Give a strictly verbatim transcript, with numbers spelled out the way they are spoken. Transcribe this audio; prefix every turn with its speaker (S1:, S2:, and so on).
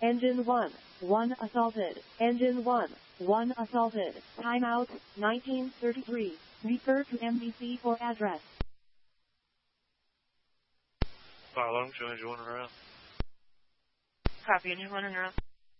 S1: Engine one. one assaulted. Engine one. one assaulted. Timeout, nineteen thirty-three. Refer to M V C for address.
S2: Fire alarm, show engine one and around.
S3: Copy, engine one and around.